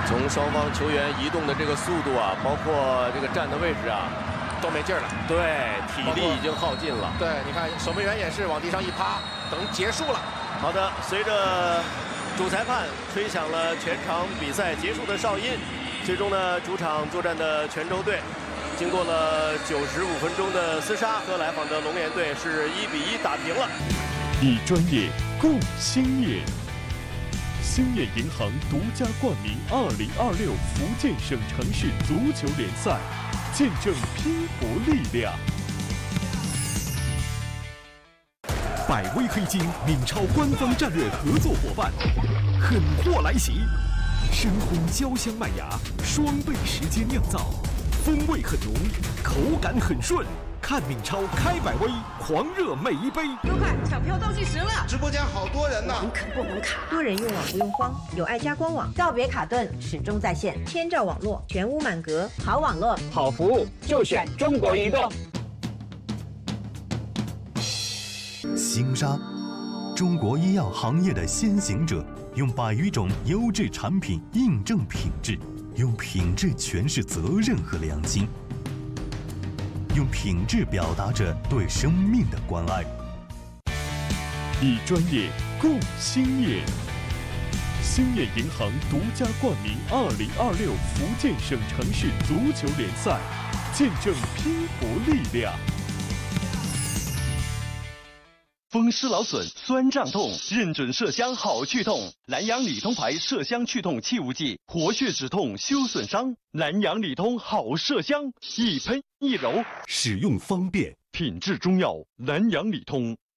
从双方球员移动的这个速度啊，包括这个站的位置啊， 都没劲儿了。 对，体力已经耗尽了。 对，你看守门员也是往地上一趴，等结束了。 好的，随着主裁判吹响了全场比赛结束的哨音，最终呢，主场作战的泉州队，经过了95分钟的厮杀，和来访的龙岩队是1比1打平了。 以专业共兴业。兴业银行独家冠名2026福建省城市足球联赛，见证拼搏力量。 百威黑金闽超官方战略合作伙伴，狠货来袭，深烘焦香麦芽，双倍时间酿造，风味很浓，口感很顺。看闽超开百威，狂热每一杯。 快快，抢票倒计时了！ 直播间好多人呢， 能可不能卡？多人用网不用慌，有爱家官网，告别卡顿，始终在线，千兆网络，全屋满格，好网络， 好服务，就选中国移动。 星沙，中国医药行业的先行者，用100余种优质产品印证品质，用品质诠释责任和良心。用品质表达着对生命的关爱。 以专业共兴业。兴业银行独家冠名2026福建省城市足球联赛，见证拼搏力量。 风湿劳损、酸胀痛，认准麝香好去痛。南洋理通牌麝香去痛气雾剂，活血止痛，修损伤。南洋理通好麝香，一喷一揉， 使用方便， 品质中药。南洋理通。